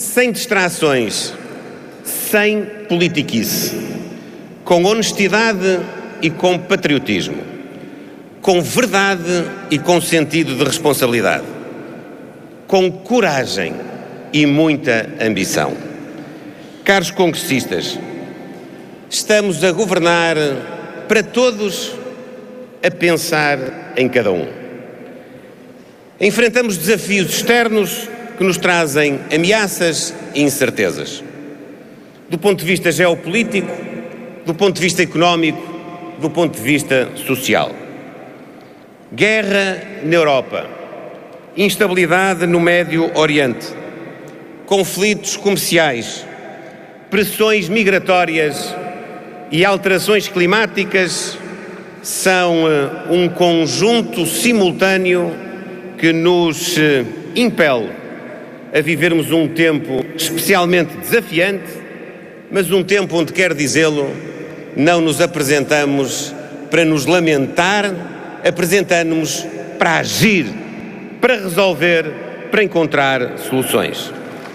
sem distrações, sem politiquice, com honestidade e com patriotismo, com verdade e com sentido de responsabilidade, com coragem e muita ambição. Caros congressistas, estamos a governar para todos, a pensar em cada um. Enfrentamos desafios externos que nos trazem ameaças e incertezas. Do ponto de vista geopolítico, do ponto de vista económico, do ponto de vista social. Guerra na Europa, instabilidade no Médio Oriente, conflitos comerciais, pressões migratórias e alterações climáticas são um conjunto simultâneo que nos impele a vivermos um tempo especialmente desafiante, mas um tempo onde, quero dizê-lo, não nos apresentamos para nos lamentar, apresentamos-nos para agir, para resolver, para encontrar soluções.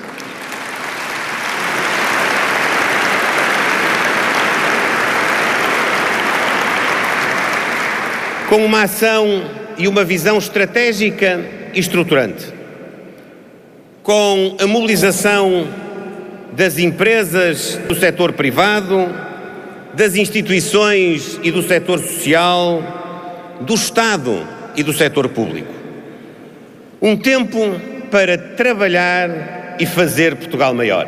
Com uma ação e uma visão estratégica e estruturante, com a mobilização das empresas do setor privado, das instituições e do setor social, do Estado e do setor público. Um tempo para trabalhar e fazer Portugal maior.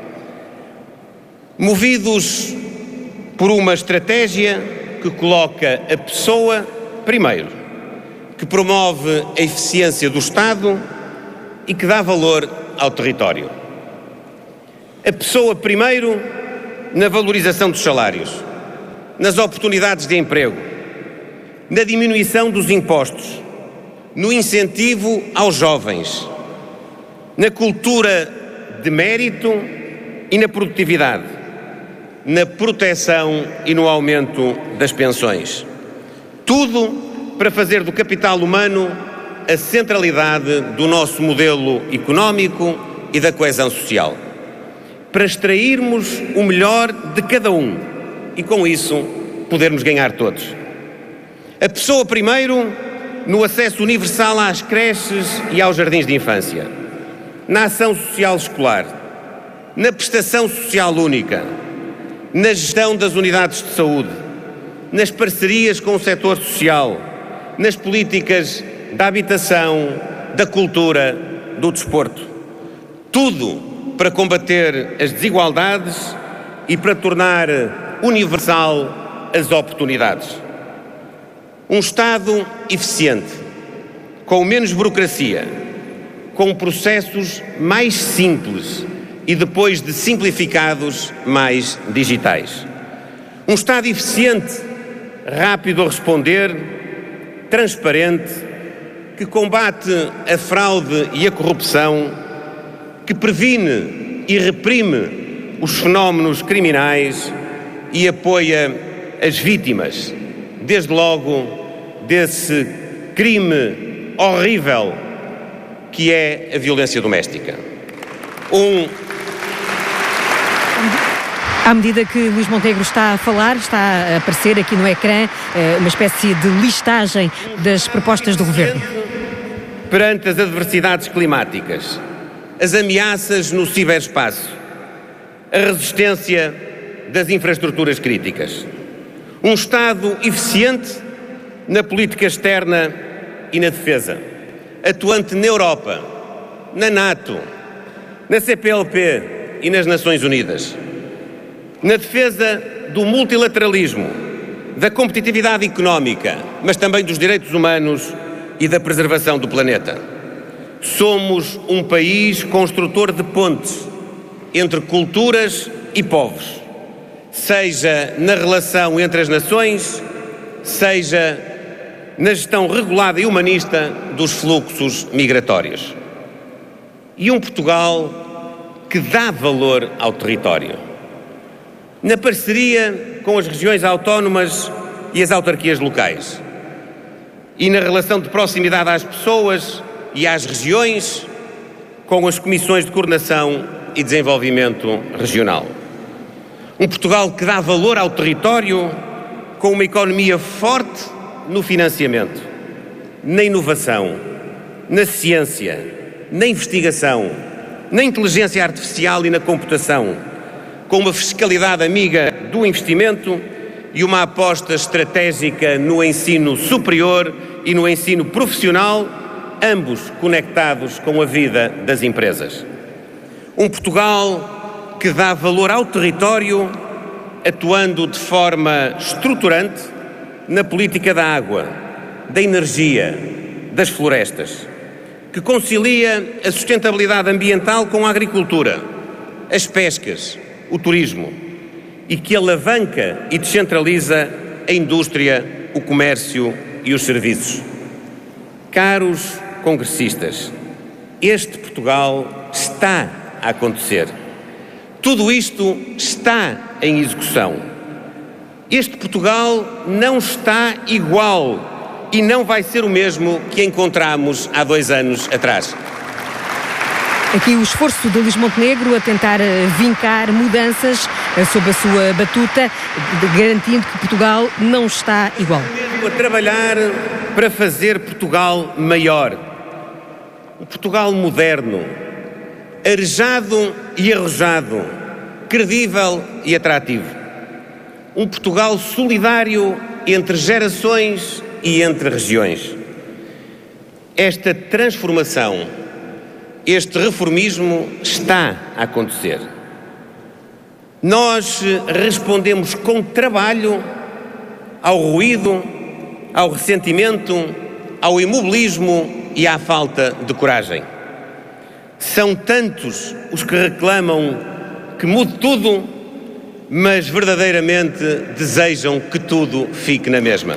Movidos por uma estratégia que coloca a pessoa primeiro, que promove a eficiência do Estado e que dá valor ao território. A pessoa primeiro na valorização dos salários, nas oportunidades de emprego, na diminuição dos impostos, no incentivo aos jovens, na cultura de mérito e na produtividade, na proteção e no aumento das pensões. Tudo para fazer do capital humano a centralidade do nosso modelo económico e da coesão social. Para extrairmos o melhor de cada um e, com isso, podermos ganhar todos. A pessoa primeiro no acesso universal às creches e aos jardins de infância, na ação social escolar, na prestação social única, na gestão das unidades de saúde, nas parcerias com o setor social, nas políticas da habitação, da cultura, do desporto. Tudo para combater as desigualdades e para tornar universal as oportunidades. Um Estado eficiente, com menos burocracia, com processos mais simples e, depois de simplificados, mais digitais. Um Estado eficiente, rápido a responder, transparente, que combate a fraude e a corrupção, que previne e reprime os fenómenos criminais e apoia as vítimas, desde logo desse crime horrível que é a violência doméstica. À medida que Luís Montenegro está a falar, está a aparecer aqui no ecrã uma espécie de listagem das propostas do Governo. Perante as adversidades climáticas, as ameaças no ciberespaço, a resistência das infraestruturas críticas. Um Estado eficiente na política externa e na defesa, atuante na Europa, na NATO, na CPLP e nas Nações Unidas, na defesa do multilateralismo, da competitividade económica, mas também dos direitos humanos e da preservação do planeta. Somos um país construtor de pontes entre culturas e povos, seja na relação entre as nações, seja na gestão regulada e humanista dos fluxos migratórios. E um Portugal que dá valor ao território, na parceria com as regiões autónomas e as autarquias locais, e na relação de proximidade às pessoas e às regiões, com as comissões de coordenação e desenvolvimento regional. Um Portugal que dá valor ao território com uma economia forte no financiamento, na inovação, na ciência, na investigação, na inteligência artificial e na computação, com uma fiscalidade amiga do investimento e uma aposta estratégica no ensino superior e no ensino profissional, ambos conectados com a vida das empresas. Um Portugal que dá valor ao território, atuando de forma estruturante na política da água, da energia, das florestas, que concilia a sustentabilidade ambiental com a agricultura, as pescas, o turismo, e que alavanca e descentraliza a indústria, o comércio e os serviços. Caros congressistas, este Portugal está a acontecer. Tudo isto está em execução. Este Portugal não está igual e não vai ser o mesmo que encontramos há 2 anos atrás. Aqui o esforço de Luís Montenegro a tentar vincar mudanças sob a sua batuta, garantindo que Portugal não está igual. A trabalhar para fazer Portugal maior. Um Portugal moderno, arejado e arrojado, credível e atrativo. Um Portugal solidário entre gerações e entre regiões. Esta transformação, este reformismo está a acontecer. Nós respondemos com trabalho ao ruído, ao ressentimento, ao imobilismo e à falta de coragem. São tantos os que reclamam que mude tudo, mas verdadeiramente desejam que tudo fique na mesma.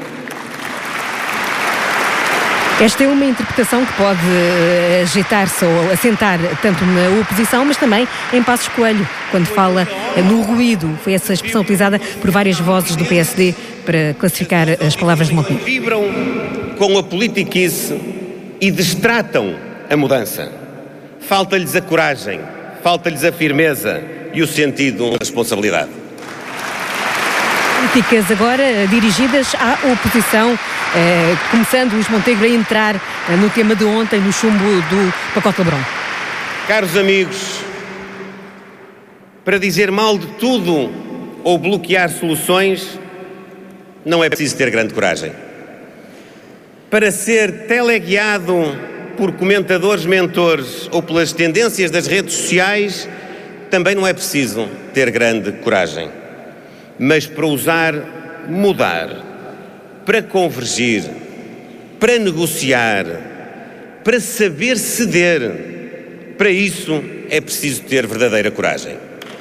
Esta é uma interpretação que pode agitar-se ou assentar tanto na oposição, mas também em Passos Coelho, quando fala no ruído. Foi essa expressão utilizada por várias vozes do PSD para classificar as palavras de Montenegro. Vibram com a politiquice e destratam a mudança. Falta-lhes a coragem, falta-lhes a firmeza e o sentido de responsabilidade. Políticas agora dirigidas à oposição, começando Luís Montenegro a entrar no tema de ontem, no chumbo do pacote Lebrão. Caros amigos, para dizer mal de tudo ou bloquear soluções, não é preciso ter grande coragem. Para ser teleguiado por comentadores mentores ou pelas tendências das redes sociais, também não é preciso ter grande coragem. Mas para ousar mudar, para convergir, para negociar, para saber ceder, para isso é preciso ter verdadeira coragem.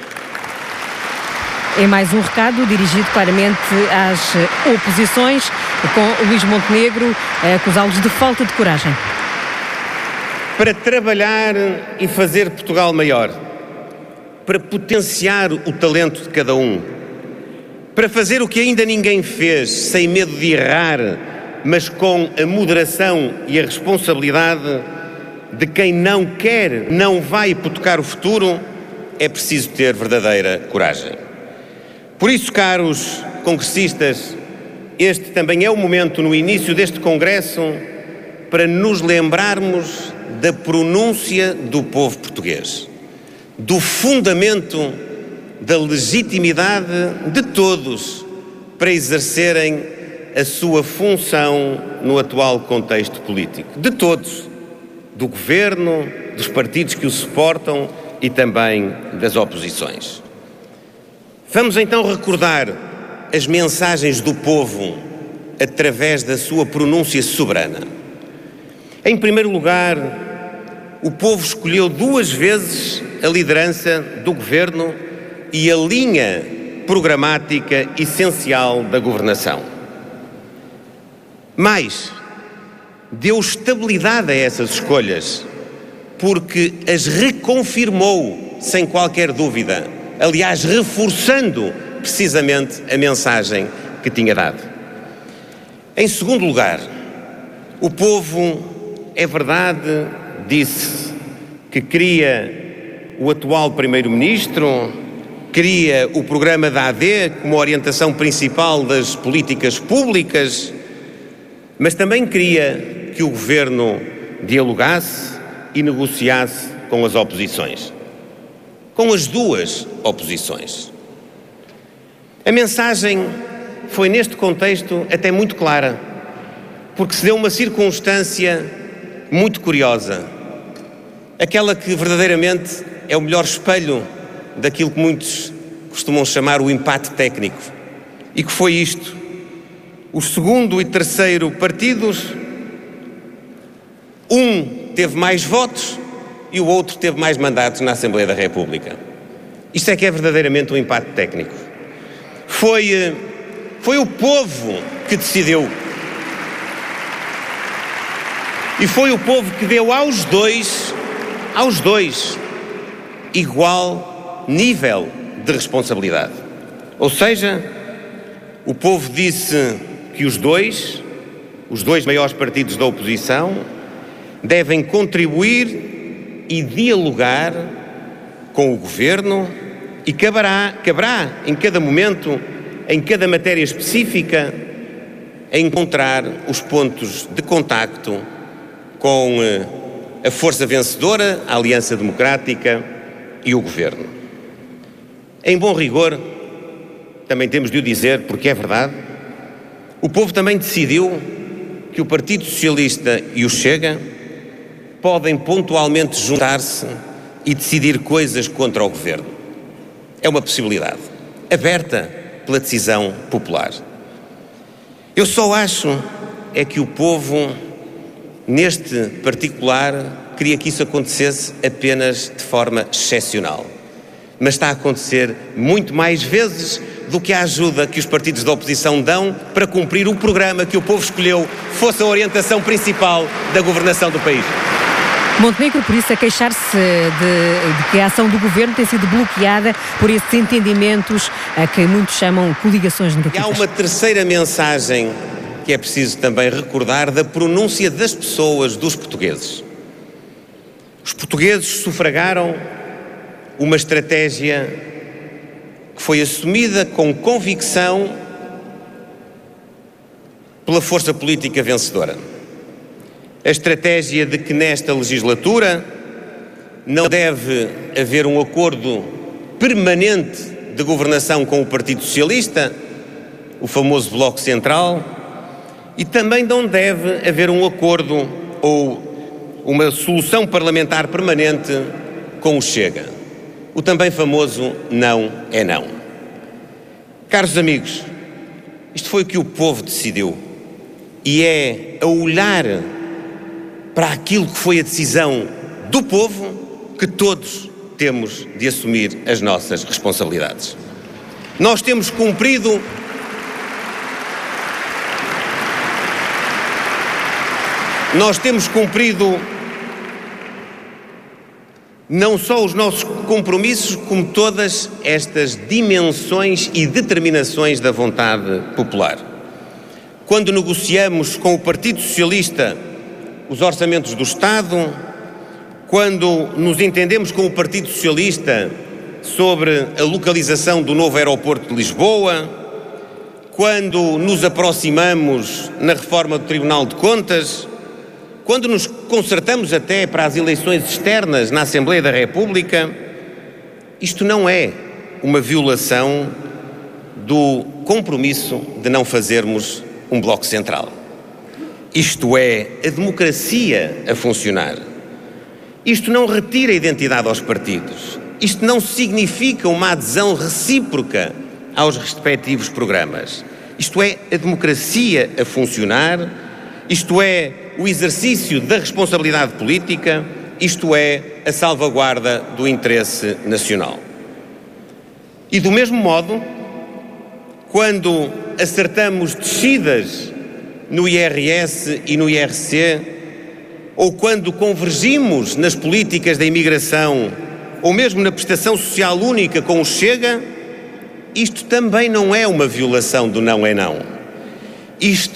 É mais um recado dirigido claramente às oposições, com Luís Montenegro a acusá-los de falta de coragem. Para trabalhar e fazer Portugal maior, para potenciar o talento de cada um, para fazer o que ainda ninguém fez, sem medo de errar, mas com a moderação e a responsabilidade de quem não quer, não vai hipotecar o futuro, é preciso ter verdadeira coragem. Por isso, caros congressistas, este também é o momento, no início deste Congresso, para nos lembrarmos da pronúncia do povo português, do fundamento da legitimidade de todos para exercerem a sua função no atual contexto político. De todos, do governo, dos partidos que o suportam e também das oposições. Vamos então recordar as mensagens do povo através da sua pronúncia soberana. Em primeiro lugar, o povo escolheu 2 vezes a liderança do governo e a linha programática essencial da governação. Mais, deu estabilidade a essas escolhas, porque as reconfirmou sem qualquer dúvida, aliás, reforçando precisamente a mensagem que tinha dado. Em segundo lugar, o povo, é verdade, disse que queria o atual Primeiro-Ministro, queria o programa da AD como orientação principal das políticas públicas, mas também queria que o Governo dialogasse e negociasse com as oposições, com as duas oposições. A mensagem foi, neste contexto, até muito clara, porque se deu uma circunstância muito curiosa, aquela que verdadeiramente é o melhor espelho daquilo que muitos costumam chamar o empate técnico, e que foi isto: o segundo e terceiro partidos, um teve mais votos e o outro teve mais mandatos na Assembleia da República. Isto é que é verdadeiramente um empate técnico. Foi o povo que decidiu. E foi o povo que deu aos dois, igual nível de responsabilidade. Ou seja, o povo disse que os dois maiores partidos da oposição, devem contribuir e dialogar com o Governo, e caberá em cada momento, em cada matéria específica, encontrar os pontos de contacto com a força vencedora, a Aliança Democrática e o Governo. Em bom rigor, também temos de o dizer, porque é verdade, o povo também decidiu que o Partido Socialista e o Chega podem pontualmente juntar-se e decidir coisas contra o Governo. É uma possibilidade, aberta pela decisão popular. Eu só acho é que o povo, neste particular, queria que isso acontecesse apenas de forma excepcional. Mas está a acontecer muito mais vezes do que a ajuda que os partidos da oposição dão para cumprir o programa que o povo escolheu fosse a orientação principal da governação do país. Montenegro, por isso, a queixar-se de que a ação do Governo tem sido bloqueada por esses entendimentos a que muitos chamam coligações negativas. E há uma terceira mensagem que é preciso também recordar, da pronúncia das pessoas, dos portugueses. Os portugueses sufragaram uma estratégia que foi assumida com convicção pela força política vencedora. A estratégia de que nesta legislatura não deve haver um acordo permanente de governação com o Partido Socialista, o famoso Bloco Central, e também não deve haver um acordo ou uma solução parlamentar permanente com o Chega. O também famoso não é não. Caros amigos, isto foi o que o povo decidiu, e é a olhar para aquilo que foi a decisão do povo que todos temos de assumir as nossas responsabilidades. Nós temos cumprido não só os nossos compromissos, como todas estas dimensões e determinações da vontade popular. Quando negociamos com o Partido Socialista os orçamentos do Estado, quando nos entendemos com o Partido Socialista sobre a localização do novo aeroporto de Lisboa, quando nos aproximamos na reforma do Tribunal de Contas, quando nos concertamos até para as eleições externas na Assembleia da República, isto não é uma violação do compromisso de não fazermos um bloco central. Isto é a democracia a funcionar. Isto não retira a identidade aos partidos. Isto não significa uma adesão recíproca aos respectivos programas. Isto é a democracia a funcionar, isto é o exercício da responsabilidade política, isto é a salvaguarda do interesse nacional. E do mesmo modo, quando acertamos descidas no IRS e no IRC, ou quando convergimos nas políticas da imigração, ou mesmo na prestação social única com o Chega, isto também não é uma violação do não é não. Isto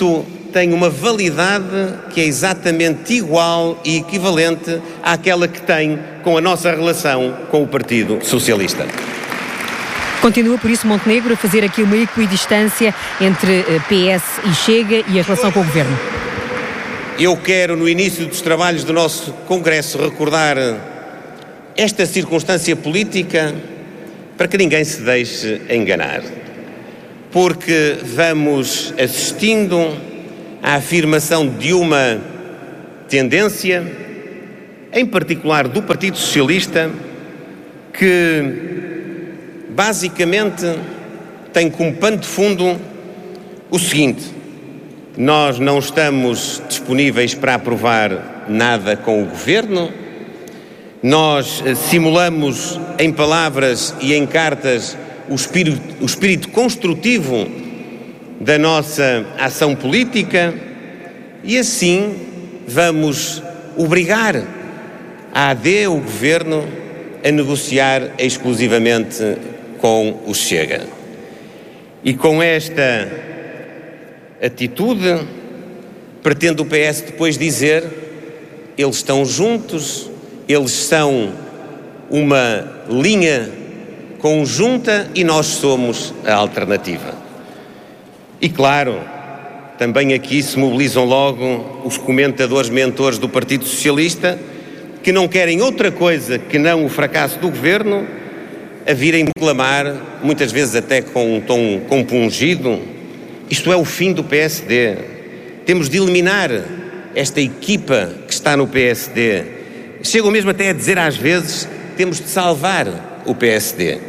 tem uma validade que é exatamente igual e equivalente àquela que tem com a nossa relação com o Partido Socialista. Continua, por isso, Montenegro a fazer aqui uma equidistância entre PS e Chega e a relação com o Governo. Eu quero, no início dos trabalhos do nosso Congresso, recordar esta circunstância política para que ninguém se deixe enganar. Porque vamos assistindo à afirmação de uma tendência, em particular do Partido Socialista, que basicamente tem como pano de fundo o seguinte: nós não estamos disponíveis para aprovar nada com o Governo, nós simulamos em palavras e em cartas o espírito construtivo da nossa ação política e assim vamos obrigar a AD, o Governo, a negociar exclusivamente com o Chega. E com esta atitude, pretende o PS depois dizer: eles estão juntos, eles são uma linha conjunta e nós somos a alternativa. E claro, também aqui se mobilizam logo os comentadores mentores do Partido Socialista, que não querem outra coisa que não o fracasso do Governo, a virem clamar, muitas vezes até com um tom compungido: isto é o fim do PSD, temos de eliminar esta equipa que está no PSD. Chegam mesmo até a dizer às vezes: temos de salvar o PSD.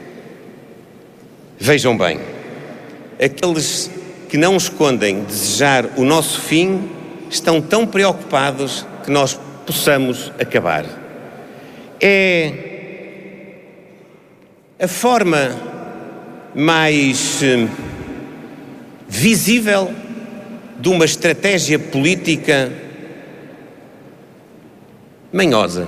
Vejam bem, aqueles que não escondem desejar o nosso fim estão tão preocupados que nós possamos acabar. É a forma mais visível de uma estratégia política manhosa,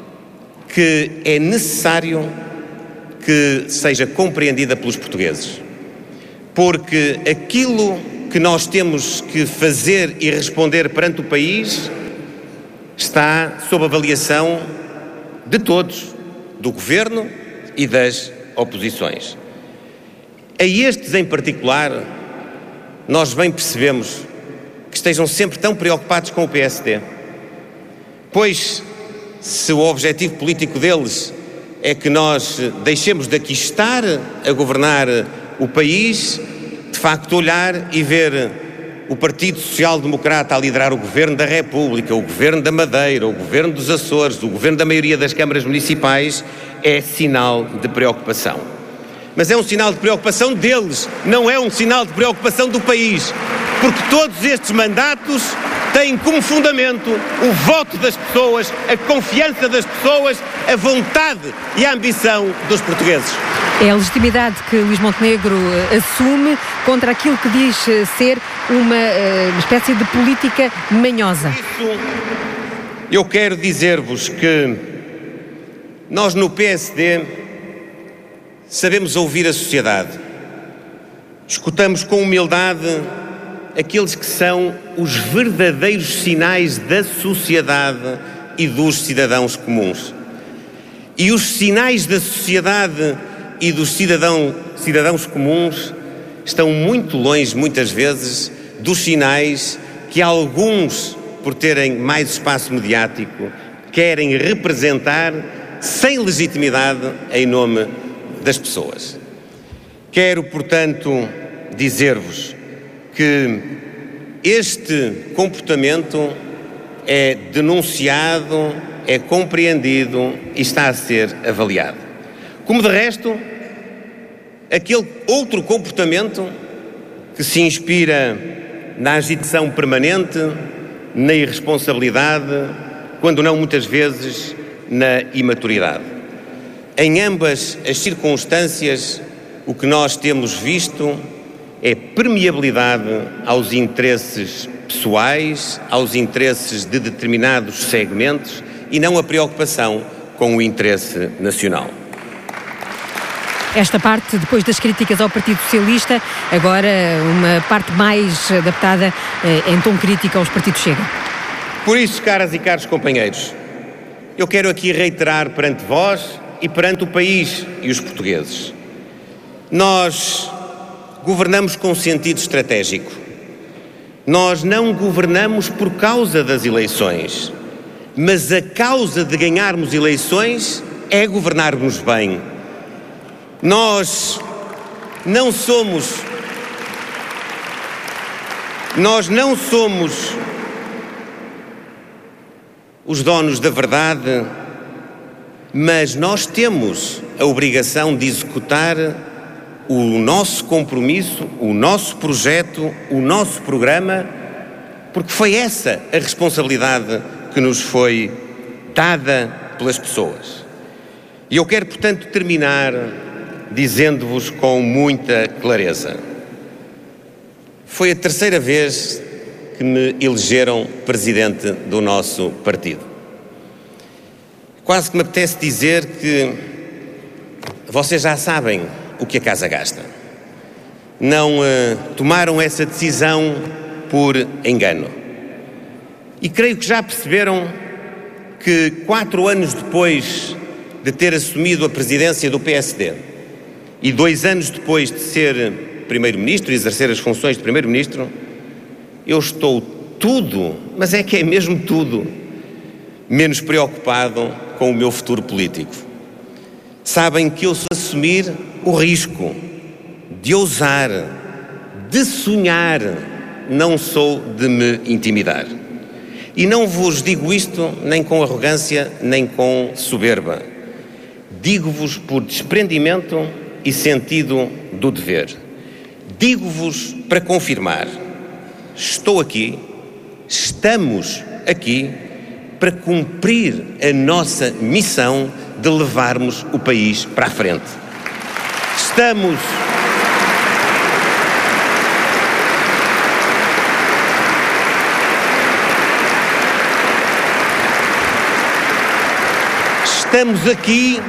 que é necessário que seja compreendida pelos portugueses. Porque aquilo que nós temos que fazer e responder perante o país está sob avaliação de todos, do Governo e das oposições. A estes em particular, nós bem percebemos que estejam sempre tão preocupados com o PSD, pois se o objetivo político deles é que nós deixemos de aqui estar a governar o país, de facto olhar e ver o Partido Social Democrata a liderar o Governo da República, o Governo da Madeira, o Governo dos Açores, o Governo da maioria das câmaras municipais, é sinal de preocupação. Mas é um sinal de preocupação deles, não é um sinal de preocupação do país, porque todos estes mandatos têm como fundamento o voto das pessoas, a confiança das pessoas, a vontade e a ambição dos portugueses. É a legitimidade que Luís Montenegro assume contra aquilo que diz ser uma espécie de política manhosa. Isso, eu quero dizer-vos que nós no PSD sabemos ouvir a sociedade, escutamos com humildade aqueles que são os verdadeiros sinais da sociedade e dos cidadãos comuns. E os sinais da sociedade e dos cidadãos comuns estão muito longe, muitas vezes, dos sinais que alguns, por terem mais espaço mediático, querem representar sem legitimidade em nome das pessoas. Quero, portanto, dizer-vos que este comportamento é denunciado, é compreendido e está a ser avaliado. Como de resto, aquele outro comportamento que se inspira na agitação permanente, na irresponsabilidade, quando não muitas vezes na imaturidade. Em ambas as circunstâncias, o que nós temos visto é permeabilidade aos interesses pessoais, aos interesses de determinados segmentos e não a preocupação com o interesse nacional. Esta parte, depois das críticas ao Partido Socialista, agora uma parte mais adaptada em tom crítico aos partidos Chega. Por isso, caras e caros companheiros, eu quero aqui reiterar perante vós e perante o país e os portugueses. Nós governamos com sentido estratégico. Nós não governamos por causa das eleições, mas a causa de ganharmos eleições é governarmos bem. Nós não somos os donos da verdade, mas nós temos a obrigação de executar o nosso compromisso, o nosso projeto, o nosso programa, porque foi essa a responsabilidade que nos foi dada pelas pessoas. E eu quero, portanto, terminar dizendo-vos com muita clareza. Foi a terceira vez que me elegeram presidente do nosso partido. Quase que me apetece dizer que vocês já sabem o que a casa gasta. Não tomaram essa decisão por engano. E creio que já perceberam que 4 anos depois de ter assumido a presidência do PSD e 2 anos depois de ser primeiro-ministro e exercer as funções de primeiro-ministro, eu estou tudo, mas é que é mesmo tudo, menos preocupado com o meu futuro político. Sabem que eu, se assumir o risco de ousar, de sonhar, não sou de me intimidar. E não vos digo isto nem com arrogância, nem com soberba. Digo-vos por desprendimento e sentido do dever. Digo-vos para confirmar. Estou aqui, estamos aqui para cumprir a nossa missão de levarmos o país para a frente. Estamos aqui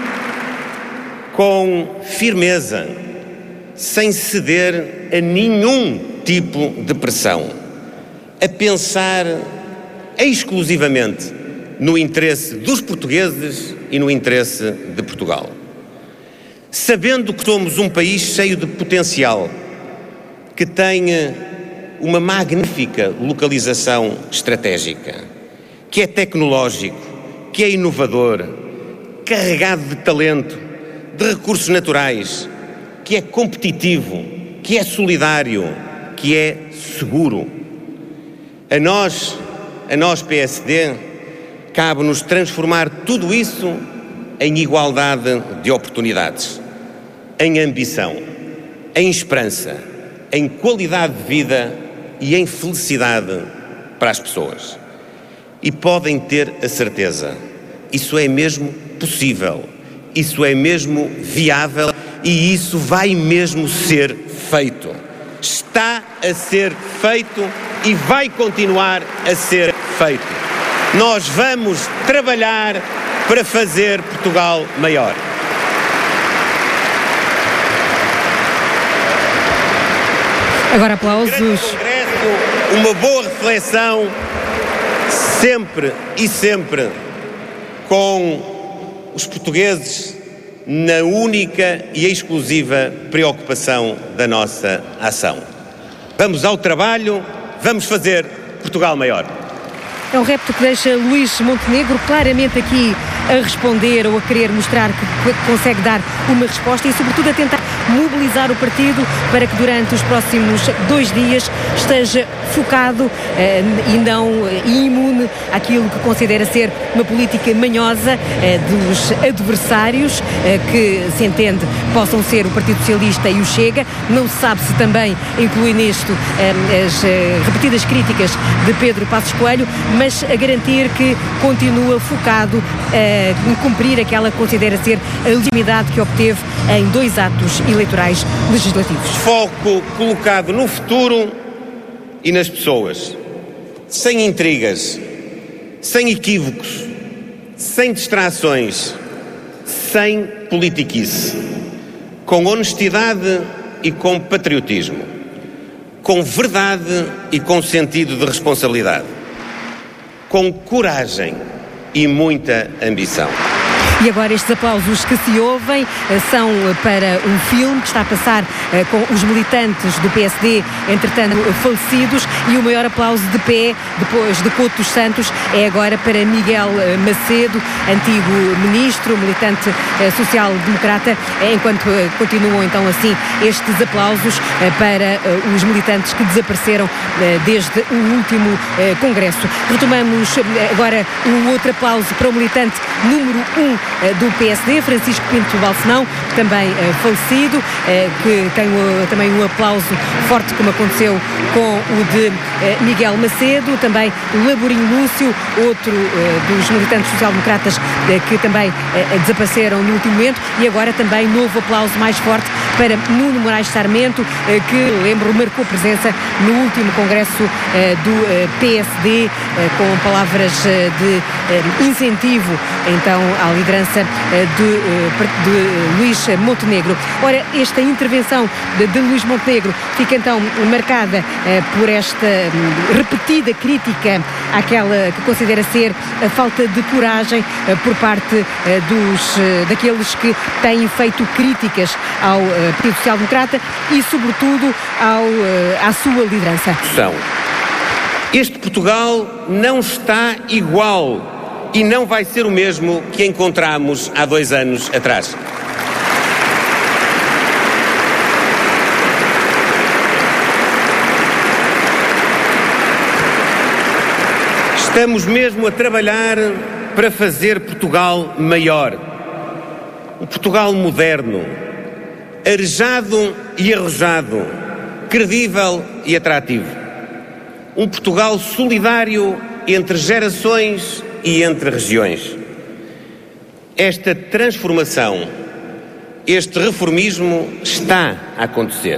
com firmeza, sem ceder a nenhum tipo de pressão, a pensar exclusivamente no interesse dos portugueses e no interesse de Portugal. Sabendo que somos um país cheio de potencial, que tem uma magnífica localização estratégica, que é tecnológico, que é inovador, carregado de talento, de recursos naturais, que é competitivo, que é solidário, que é seguro. A nós PSD, cabe-nos transformar tudo isso em igualdade de oportunidades, em ambição, em esperança, em qualidade de vida e em felicidade para as pessoas. E podem ter a certeza, isso é mesmo possível, isso é mesmo viável e isso vai mesmo ser feito. Está a ser feito e vai continuar a ser feito. Nós vamos trabalhar para fazer Portugal maior. Agora aplausos. Uma boa reflexão, sempre com os portugueses na única e exclusiva preocupação da nossa ação. Vamos ao trabalho, vamos fazer Portugal maior. É um repto que deixa Luís Montenegro claramente aqui a responder ou a querer mostrar que consegue dar uma resposta e, sobretudo, a tentar mobilizar o partido para que durante os próximos 2 dias esteja focado e não imune àquilo que considera ser uma política manhosa dos adversários que se entende possam ser o Partido Socialista e o Chega. Não se sabe se também inclui nisto as repetidas críticas de Pedro Passos Coelho, mas a garantir que continua focado em cumprir aquela que considera ser a legitimidade que obteve em 2 atos eleitorais legislativos. Foco colocado no futuro e nas pessoas, sem intrigas, sem equívocos, sem distrações, sem politiquice. com honestidade e com patriotismo, com verdade e com sentido de responsabilidade, com coragem e muita ambição. E agora estes aplausos que se ouvem são para um filme que está a passar com os militantes do PSD, entretanto falecidos, e o maior aplauso de pé, depois de Couto dos Santos, é agora para Miguel Macedo, antigo ministro, militante social-democrata, enquanto continuam então assim estes aplausos para os militantes que desapareceram desde o último congresso. Retomamos agora um outro aplauso para o militante número 1 do PSD, Francisco Pinto Balsemão, também falecido, que tem também um aplauso forte, como aconteceu com o de Miguel Macedo, também Laborinho Lúcio, outro dos militantes social-democratas que também desapareceram no último momento, e agora também novo aplauso mais forte para Nuno Moraes Sarmento, que, lembro, marcou presença no último congresso do PSD, com palavras de incentivo então à liderança de Luís Montenegro. Ora, esta intervenção de Luís Montenegro fica então marcada por esta repetida crítica àquela que considera ser a falta de coragem por parte daqueles que têm feito críticas ao Partido Social Democrata e, sobretudo, à sua liderança. Este Portugal não está igual e não vai ser o mesmo que encontramos há 2 anos atrás. Estamos mesmo a trabalhar para fazer Portugal maior. Um Portugal moderno, arejado e arrojado, credível e atrativo. Um Portugal solidário entre gerações e entre regiões. Esta transformação, este reformismo está a acontecer.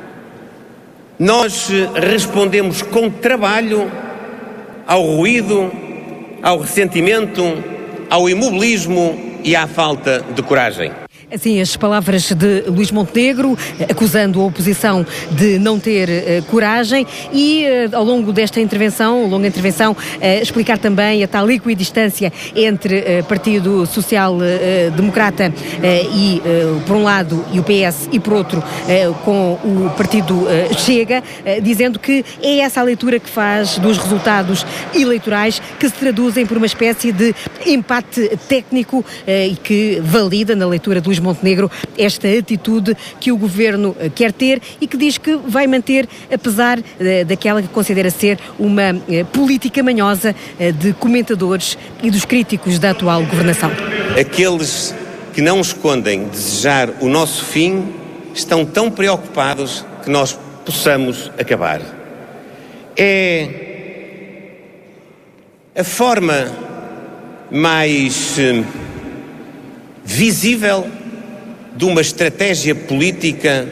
Nós respondemos com trabalho ao ruído, ao ressentimento, ao imobilismo e à falta de coragem. Assim, as palavras de Luís Montenegro, acusando a oposição de não ter coragem e, ao longo desta intervenção, longa intervenção, explicar também a tal equidistância entre Partido Social Democrata e, por um lado, e o PS, e por outro, com o Partido Chega, dizendo que é essa a leitura que faz dos resultados eleitorais, que se traduzem por uma espécie de empate técnico e que valida, na leitura de Luís Montenegro, esta atitude que o Governo quer ter e que diz que vai manter, apesar daquela que considera ser uma política manhosa de comentadores e dos críticos da atual governação. Aqueles que não escondem desejar o nosso fim estão tão preocupados que nós possamos acabar. É a forma mais visível de uma estratégia política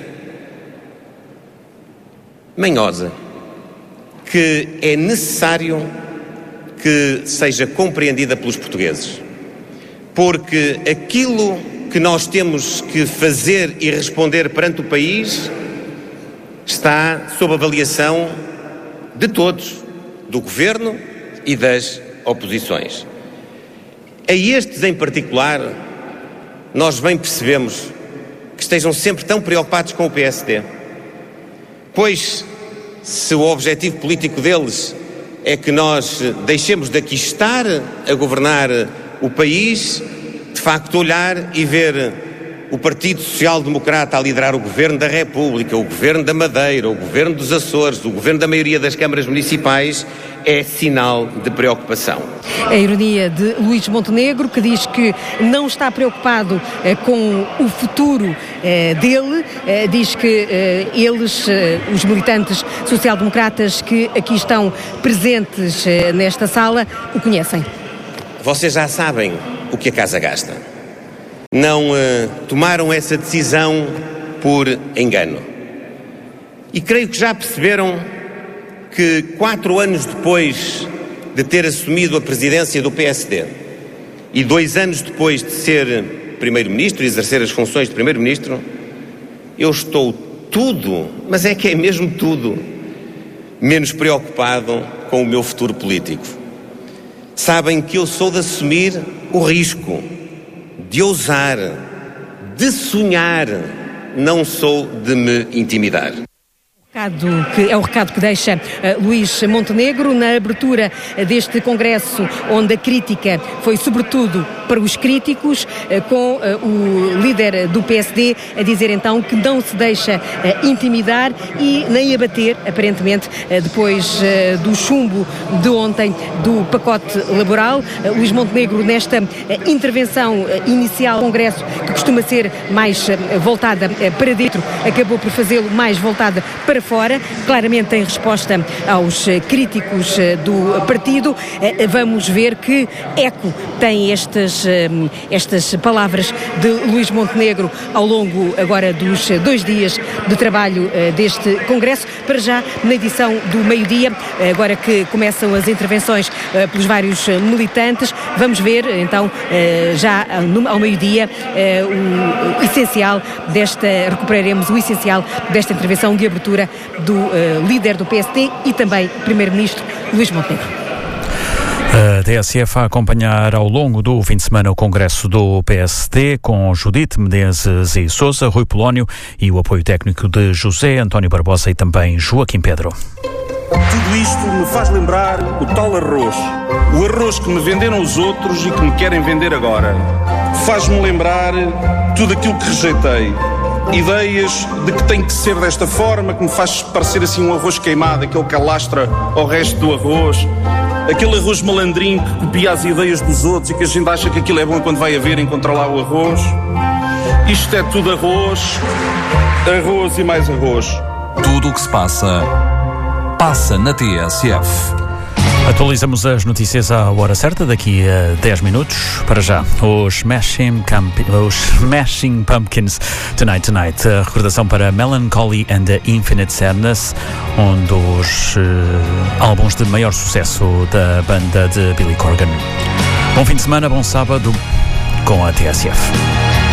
manhosa, que é necessário que seja compreendida pelos portugueses. Porque aquilo que nós temos que fazer e responder perante o país está sob avaliação de todos, do Governo e das oposições. A estes em particular, nós bem percebemos que estejam sempre tão preocupados com o PSD. Pois, se o objetivo político deles é que nós deixemos de aqui estar a governar o país, de facto olhar e ver o Partido Social Democrata a liderar o Governo da República, o Governo da Madeira, o Governo dos Açores, o Governo da maioria das câmaras municipais, é sinal de preocupação. A ironia de Luís Montenegro, que diz que não está preocupado com o futuro dele, diz que eles, os militantes social-democratas que aqui estão presentes nesta sala, o conhecem. Vocês já sabem o que a casa gasta. Não tomaram essa decisão por engano. E creio que já perceberam que 4 anos depois de ter assumido a presidência do PSD e 2 anos depois de ser Primeiro-Ministro e exercer as funções de Primeiro-Ministro, eu estou tudo, mas é que é mesmo tudo, menos preocupado com o meu futuro político. Sabem que eu sou de assumir o risco, de ousar, de sonhar, não sou de me intimidar. É o recado que deixa Luís Montenegro na abertura deste congresso, onde a crítica foi sobretudo para os críticos, com o líder do PSD a dizer então que não se deixa intimidar e nem abater, aparentemente, depois do chumbo de ontem do pacote laboral. Luís Montenegro, nesta intervenção inicial do congresso, que costuma ser mais voltada para dentro, acabou por fazê-lo mais voltada para fora, claramente em resposta aos críticos do partido. Vamos ver que eco tem estas palavras de Luís Montenegro ao longo agora dos 2 dias de trabalho deste congresso. Para já, na edição do meio-dia, agora que começam as intervenções pelos vários militantes, vamos ver então já ao meio-dia o essencial recuperaremos o essencial desta intervenção de abertura do líder do PSD e também primeiro-ministro Luís Montenegro. A TSF a acompanhar ao longo do fim de semana o congresso do PSD com Judite Menezes e Sousa, Rui Polónio e o apoio técnico de José António Barbosa e também Joaquim Pedro. Tudo isto me faz lembrar o tal arroz. O arroz que me venderam os outros e que me querem vender agora. Faz-me lembrar tudo aquilo que rejeitei. Ideias de que tem que ser desta forma, que me faz parecer assim um arroz queimado, aquele que alastra ao resto do arroz. Aquele arroz malandrinho que copia as ideias dos outros e que a gente acha que aquilo é bom quando vai a ver encontrar lá o arroz. Isto é tudo arroz, arroz e mais arroz. Tudo o que se passa, passa na TSF. Atualizamos as notícias à hora certa, daqui a 10 minutos. Para já, os Smashing Pumpkins, Tonight. A recordação para Melancholy and the Infinite Sadness, um dos álbuns de maior sucesso da banda de Billy Corgan. Bom fim de semana, bom sábado com a TSF.